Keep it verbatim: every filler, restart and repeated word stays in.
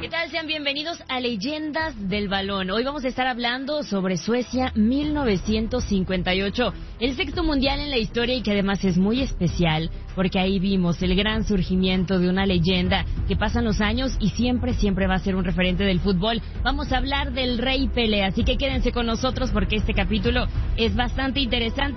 ¿Qué tal? Sean bienvenidos a Leyendas del Balón. Hoy vamos a estar hablando sobre Suecia mil novecientos cincuenta y ocho, el sexto mundial en la historia y que además es muy especial porque ahí vimos el gran surgimiento de una leyenda que pasan los años y siempre, siempre va a ser un referente del fútbol. Vamos a hablar del Rey Pelé, así que quédense con nosotros porque este capítulo es bastante interesante.